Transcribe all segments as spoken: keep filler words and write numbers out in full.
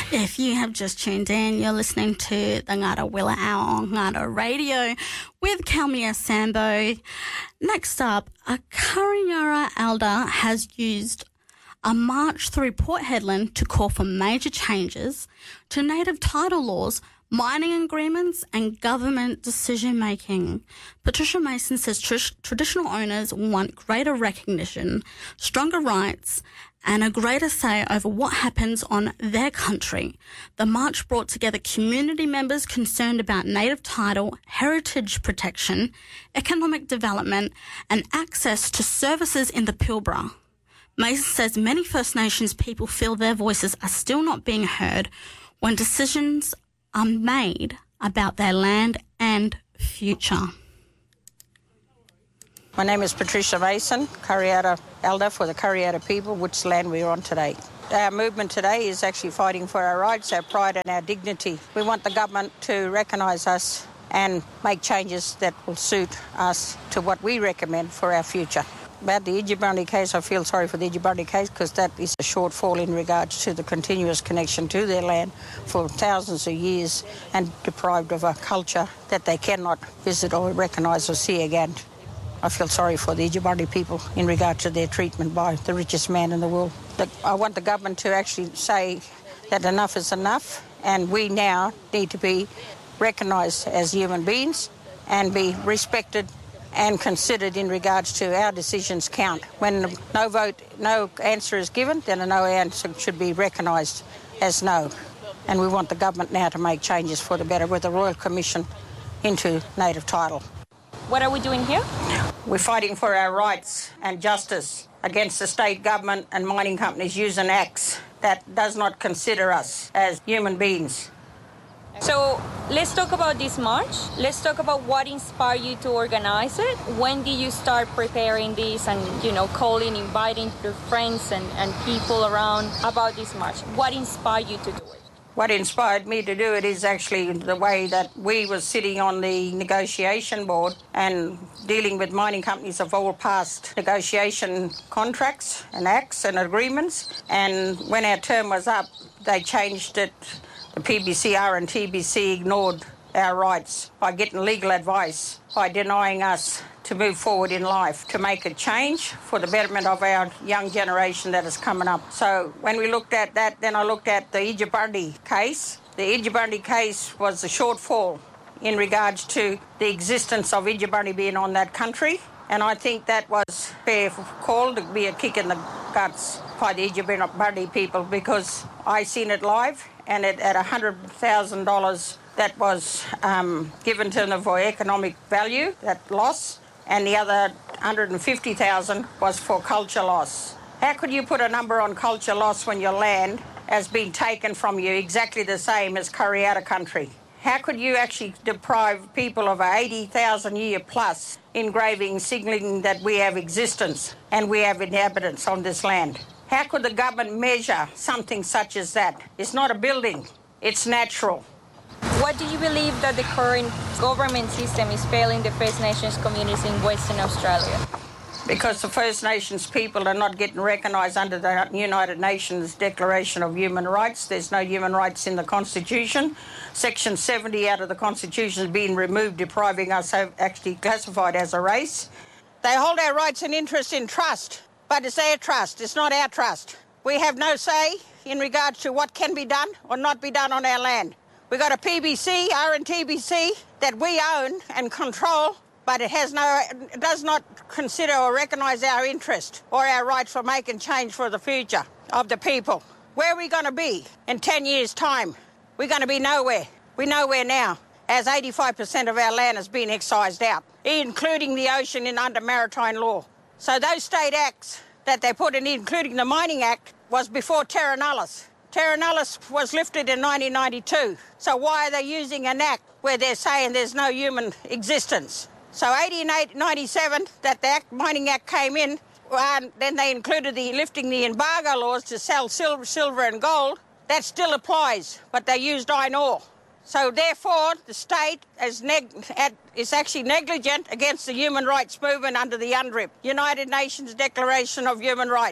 If you have just tuned in, you're listening to the Ngāra Willa Hour on Ngāra Radio with Kalmia Sambo. Next up, a Kariyarra elder has used a march through Port Hedland to call for major changes to native title laws, mining agreements and government decision-making. Patricia Mason says tr- traditional owners want greater recognition, stronger rights and a greater say over what happens on their country. The march brought together community members concerned about native title, heritage protection, economic development and access to services in the Pilbara. Mason says many First Nations people feel their voices are still not being heard when decisions are made about their land and future. My name is Patricia Mason, Kariyarra elder for the Kariyarra people, which land we're on today. Our movement today is actually fighting for our rights, our pride and our dignity. We want the government to recognise us and make changes that will suit us to what we recommend for our future. About the Yindjibarndi case, I feel sorry for the Yindjibarndi case because that is a shortfall in regards to the continuous connection to their land for thousands of years and deprived of a culture that they cannot visit or recognise or see again. I feel sorry for the Yindjibarndi people in regard to their treatment by the richest man in the world. But I want the government to actually say that enough is enough and we now need to be recognised as human beings and be respected and considered in regards to our decisions count. When no vote, no answer is given, then a no answer should be recognised as no. And we want the government now to make changes for the better with the Royal Commission into native title. What are we doing here? We're fighting for our rights and justice against the state government and mining companies using acts that does not consider us as human beings. So let's talk about this march. Let's talk about what inspired you to organize it. When did you start preparing this and, you know, calling, inviting your friends and, and people around about this march? What inspired you to do it? What inspired me to do it is actually the way that we were sitting on the negotiation board and dealing with mining companies of all past negotiation contracts and acts and agreements. And when our term was up, they changed it. The P B C R and T B C ignored our rights by getting legal advice, by denying us to move forward in life, to make a change for the betterment of our young generation that is coming up. So when we looked at that, then I looked at the Yindjibarndi case. The Yindjibarndi case was a shortfall in regards to the existence of Yindjibarndi being on that country. And I think that was fair call to be a kick in the guts by the Yindjibarndi people because I seen it live and it, at one hundred thousand dollars that was um, given to them for economic value, that loss, and the other one hundred fifty thousand dollars was for culture loss. How could you put a number on culture loss when your land has been taken from you exactly the same as Kariyarra country? How could you actually deprive people of an eighty thousand year plus engraving signalling that we have existence and we have inhabitants on this land? How could the government measure something such as that? It's not a building, it's natural. What do you believe that the current government system is failing the First Nations communities in Western Australia? Because the First Nations people are not getting recognised under the United Nations Declaration of Human Rights. There's no human rights in the Constitution. Section seventy out of the Constitution is being removed, depriving us of actually classified as a race. They hold our rights and interests in trust, but it's their trust, it's not our trust. We have no say in regards to what can be done or not be done on our land. We've got a P B C, R and T B C that we own and control, but it has no, it does not consider or recognise our interest or our rights for making change for the future of the people. Where are we going to be in ten years' time? We're going to be nowhere. We're nowhere now, as eighty-five percent of our land has been excised out, including the ocean in under maritime law. So those state acts that they put in, including the Mining Act, was before Terra Nullius. Terra Nullius was lifted in nineteen ninety-two. So why are they using an act where they're saying there's no human existence? So eighteen ninety-seven, that the act, Mining Act came in, and then they included the lifting the embargo laws to sell silver, silver and gold. That still applies, but they used iron ore. So therefore, the state is, neg- at, is actually negligent against the human rights movement under the U N D R I P, United Nations Declaration of Human Rights.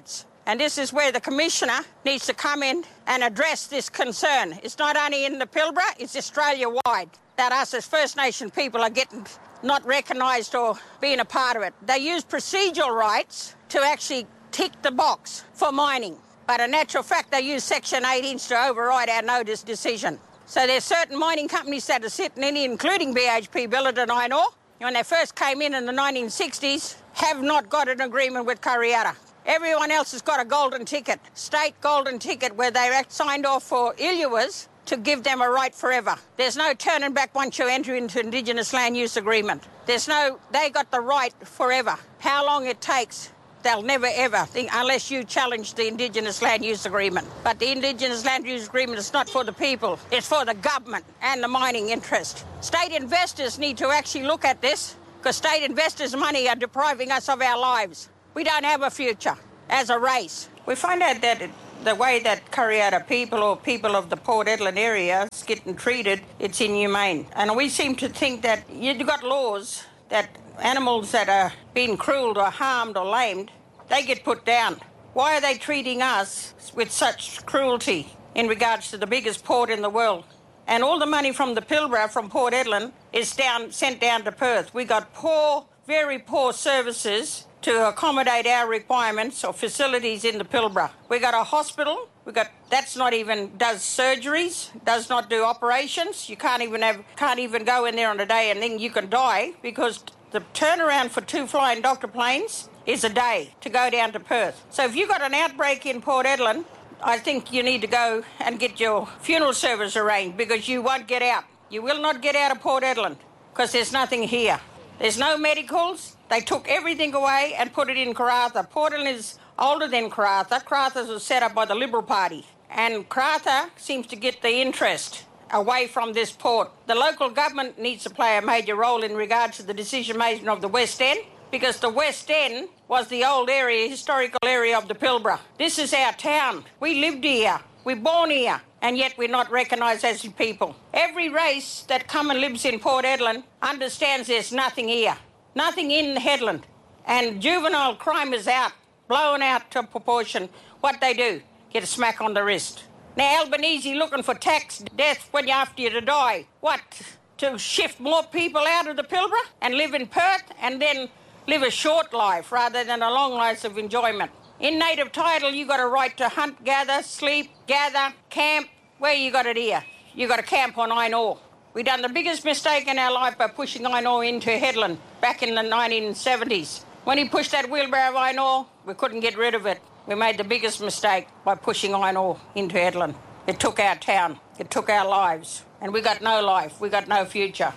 And this is where the Commissioner needs to come in and address this concern. It's not only in the Pilbara, it's Australia-wide that us as First Nation people are getting not recognised or being a part of it. They use procedural rights to actually tick the box for mining. But in actual fact, they use Section eighteen to override our notice decision. So there's certain mining companies that are sitting in, including B H P Billiton Iron Ore, when they first came in in the nineteen sixties, have not got an agreement with Kariyarra. Everyone else has got a golden ticket, state golden ticket, where they signed off for Illawarras to give them a right forever. There's no turning back once you enter into Indigenous Land Use Agreement. There's no, they got the right forever. How long it takes, they'll never ever think, unless you challenge the Indigenous Land Use Agreement. But the Indigenous Land Use Agreement is not for the people, it's for the government and the mining interest. State investors need to actually look at this, because state investors' money are depriving us of our lives. We don't have a future as a race. We find out that it, the way that Kariyarra people or people of the Port Edlin area is getting treated, it's inhumane. And we seem to think that you've got laws that animals that are being cruelled or harmed or lamed, they get put down. Why are they treating us with such cruelty in regards to the biggest port in the world? And all the money from the Pilbara, from Port Edlin, is down, sent down to Perth. We got poor, very poor services to accommodate our requirements or facilities in the Pilbara. We got a hospital. We got that's not even does surgeries, does not do operations. You can't even have can't even go in there on a day and then you can die, because the turnaround for two flying doctor planes is a day to go down to Perth. So if you got an outbreak in Port Edlin, I think you need to go and get your funeral service arranged, because you won't get out. You will not get out of Port Edlin, because there's nothing here. There's no medicals. They took everything away and put it in Karratha. Port Edlin is older than Karratha. Karratha was set up by the Liberal Party. And Karratha seems to get the interest away from this port. The local government needs to play a major role in regards to the decision-making of the West End, because the West End was the old area, historical area of the Pilbara. This is our town. We lived here. We're born here. And yet we're not recognised as people. Every race that come and lives in Port Edlin understands there's nothing here. Nothing in the headland. And juvenile crime is out, blown out to proportion. What they do, get a smack on the wrist. Now Albanese looking for tax death when you're after you to die. What, to shift more people out of the Pilbara and live in Perth and then live a short life rather than a long life of enjoyment? In native title, you got a right to hunt, gather, sleep, gather, camp. Where you got it here? You got to camp on iron ore. We done the biggest mistake in our life by pushing iron ore into Headland back in the nineteen seventies. When he pushed that wheelbarrow of iron ore, we couldn't get rid of it. We made the biggest mistake by pushing iron ore into Headland. It took our town. It took our lives. And we got no life. We got no future.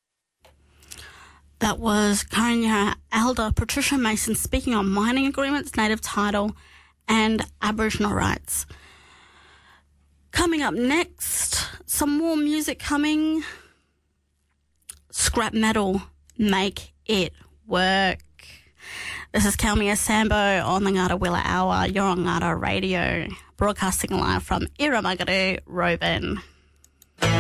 That was Kariyarra Elder Patricia Mason speaking on mining agreements, native title and Aboriginal rights. Coming up next, some more music coming. Scrap metal, make it work. This is Kalmia Sambo on the Ngata Willa Hour. You're on Ngata Radio, broadcasting live from Irramagadu, Roban.